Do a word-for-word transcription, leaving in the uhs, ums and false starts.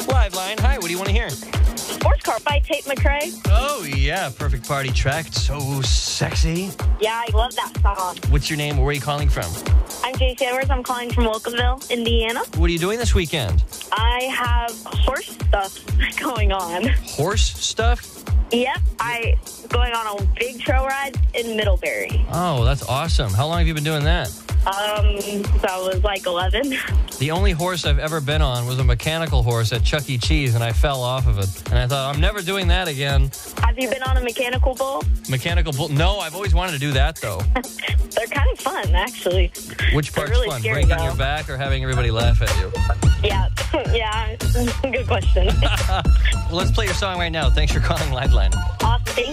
Liveline. Hi, what do you want to hear? Sports Car by Tate McRae. Oh, yeah. Perfect party track. It's so sexy. Yeah, I love that song. What's your name? Where are you calling from? I'm Jace Edwards. I'm calling from Wilkesville, Indiana. What are you doing this weekend? I have horse stuff going on. Horse stuff? Yep, I going on a big trail ride in Middlebury. Oh, that's awesome. How long have you been doing that? Um, so I was like eleven. The only horse I've ever been on was a mechanical horse at Chuck E. Cheese, and I fell off of it. And I thought, I'm never doing that again. Have you been on a mechanical bull? Mechanical bull? No, I've always wanted to do that, though. They're kind of fun, actually. Which part's really fun? scary, Breaking though. your back or having everybody laugh at you? Yeah, yeah, good question. Well, let's play your song right now. Thanks for calling Liveline. Awesome. Thank